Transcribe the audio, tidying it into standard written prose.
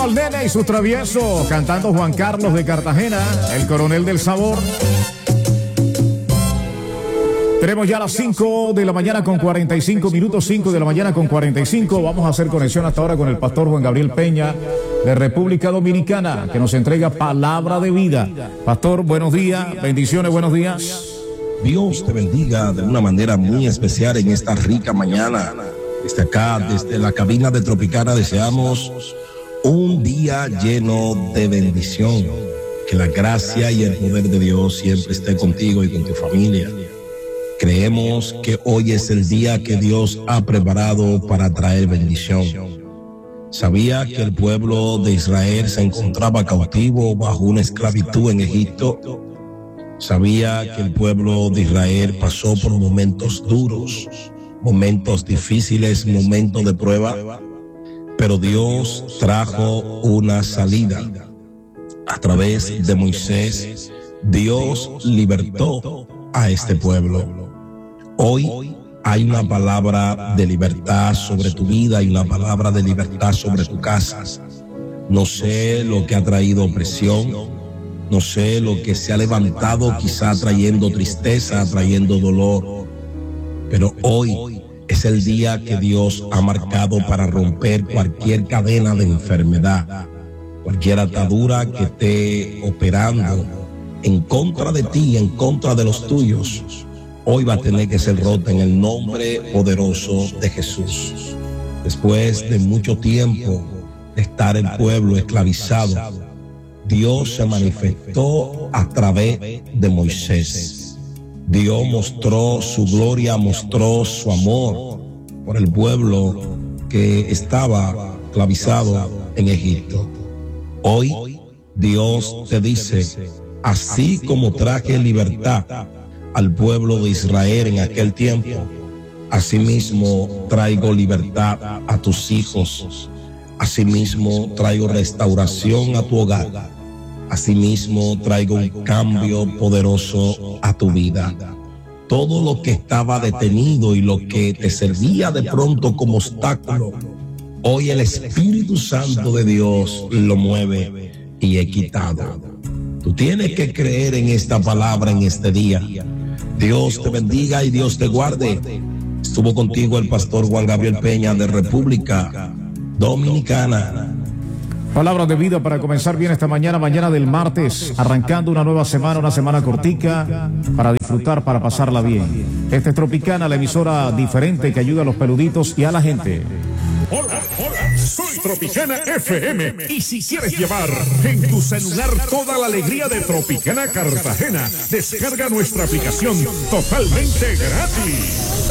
al nene y sus traviesos, cantando Juan Carlos de Cartagena, el coronel del sabor. Tenemos ya las 5 de la mañana con 45 minutos, 5 de la mañana con 45. Vamos a hacer conexión hasta ahora con el pastor Juan Gabriel Peña de República Dominicana, que nos entrega palabra de vida. Pastor, buenos días, bendiciones, buenos días. Dios te bendiga de una manera muy especial en esta rica mañana. Desde acá, desde la cabina de Tropicana, deseamos un día lleno de bendición. Que la gracia y el poder de Dios siempre esté contigo y con tu familia. Creemos que hoy es el día que Dios ha preparado para traer bendición. Sabía que el pueblo de Israel se encontraba cautivo bajo una esclavitud en Egipto. Sabía que el pueblo de Israel pasó por momentos duros, momentos difíciles, momentos de prueba, pero Dios trajo una salida. A través de Moisés, Dios libertó a este pueblo. Hoy hay una palabra de libertad sobre tu vida y una palabra de libertad sobre tu casa. No sé lo que ha traído opresión, no sé lo que se ha levantado quizá trayendo tristeza, trayendo dolor, pero hoy es el día que Dios ha marcado para romper cualquier cadena de enfermedad, cualquier atadura que esté operando en contra de ti, en contra de los tuyos. Hoy va a tener que ser rota en el nombre poderoso de Jesús. Después de mucho tiempo de estar el pueblo esclavizado, Dios se manifestó a través de Moisés. Dios mostró su gloria, mostró su amor por el pueblo que estaba esclavizado en Egipto. Hoy Dios te dice, así como traje libertad al pueblo de Israel en aquel tiempo, asimismo traigo libertad a tus hijos, asimismo traigo restauración a tu hogar, asimismo traigo un cambio poderoso a tu vida. Todo lo que estaba detenido y lo que te servía de pronto como obstáculo, hoy el Espíritu Santo de Dios lo mueve y he quitado. Tú tienes que creer en esta palabra en este día. Dios te bendiga y Dios te guarde. Estuvo contigo el pastor Juan Gabriel Peña de República Dominicana. Palabra de vida para comenzar bien esta mañana, mañana del martes, arrancando una nueva semana, una semana cortica, para disfrutar, para pasarla bien. Esta es Tropicana, la emisora diferente que ayuda a los peluditos y a la gente. Hola, soy Tropicana FM. Y si quieres llevar en tu celular toda la alegría de Tropicana Cartagena, descarga nuestra aplicación totalmente gratis.